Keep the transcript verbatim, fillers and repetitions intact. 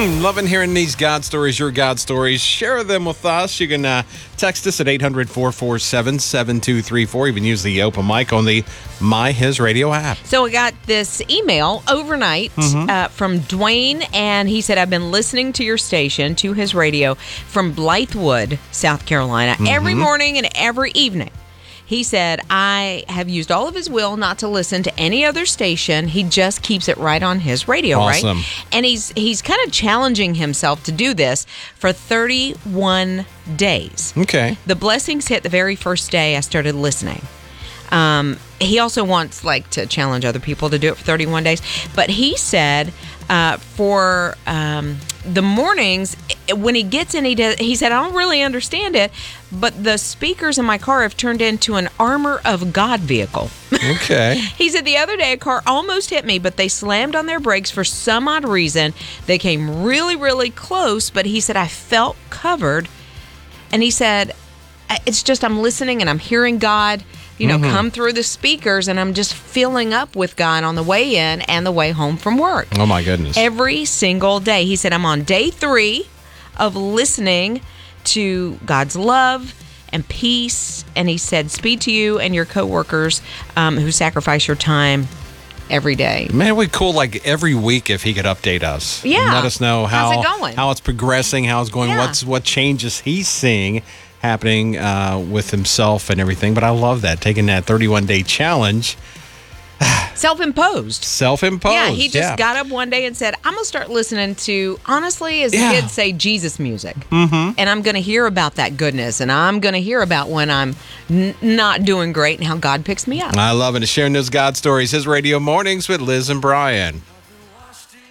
Loving hearing these God stories, your God stories. Share them with us. You can uh, text us at eight hundred, four four seven, seven two three four. Even use the open mic on the My His Radio app. So we got this email overnight mm-hmm. uh, from Dwayne, and he said, I've been listening to your station, to his radio, from Blythewood, South Carolina, mm-hmm. every morning and every evening. He said, I have used all of his will not to listen to any other station. He just keeps it right on his radio, awesome. right? And he's he's kind of challenging himself to do this for thirty-one days. Okay. The blessings hit the very first day I started listening. Um, he also wants like to challenge other people to do it for thirty-one days. But he said uh, for um, the mornings, when he gets in, he, does, he said, I don't really understand it, but the speakers in my car have turned into an armor of God vehicle. Okay. He said, the other day a car almost hit me, but they slammed on their brakes for some odd reason. They came really, really close, but he said, I felt covered. And he said, it's just I'm listening and I'm hearing God, you know, mm-hmm. come through the speakers, and I'm just filling up with God on the way in and the way home from work. Oh, my goodness. Every single day. He said, I'm on day three of listening to God's love and peace. And he said, speed to you and your coworkers um, who sacrifice your time every day. Man, it would be cool, like every week, if he could update us. Yeah. And let us know how, How's it going? how it's progressing, how it's going, yeah. what's what changes he's seeing happening uh, with himself and everything. But I love that, taking that thirty-one day challenge. Self-imposed. Self-imposed. Yeah, he just yeah. got up one day and said, I'm going to start listening to, honestly, as yeah. the kids say, Jesus music. Mm-hmm. And I'm going to hear about that goodness. And I'm going to hear about when I'm n- not doing great and how God picks me up. I love it. Sharing those God stories. His Radio Mornings with Liz and Brian.